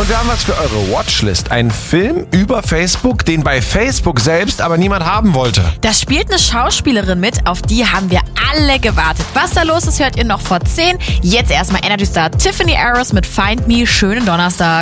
Und wir haben was für eure Watchlist. Ein Film über Facebook, den bei Facebook selbst aber niemand haben wollte. Da spielt eine Schauspielerin mit, auf die haben wir alle gewartet. Was da los ist, hört ihr noch vor 10. Jetzt erstmal Energy Star Tiffany Harris mit Find Me. Schönen Donnerstag.